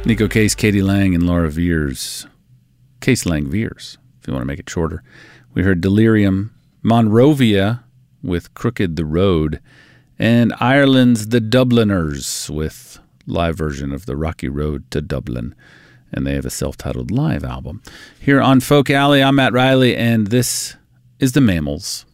Nico Case, Katie Lang, and Laura Veers. Case Lang Veers, if you want to make it shorter. We heard Delirium, Monrovia with Crooked the Road, and Ireland's The Dubliners with live version of the Rocky Road to Dublin. And they have a self-titled live album. Here on Folk Alley, I'm Matt Riley, and this is The Mammals.